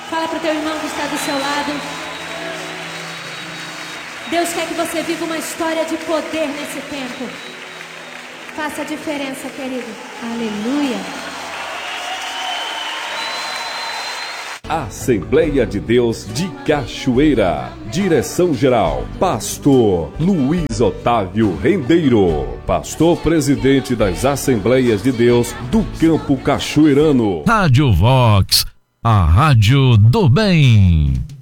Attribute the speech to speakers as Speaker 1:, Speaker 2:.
Speaker 1: Fala para o teu irmão que está do seu lado. Deus quer que você viva uma história de poder nesse tempo. Faça a diferença, querido. Aleluia.
Speaker 2: Assembleia de Deus de Cachoeira. Direção-geral, Pastor Luiz Otávio Rendeiro. Pastor presidente das Assembleias de Deus do Campo Cachoeirano.
Speaker 3: Rádio Vox, a rádio do bem.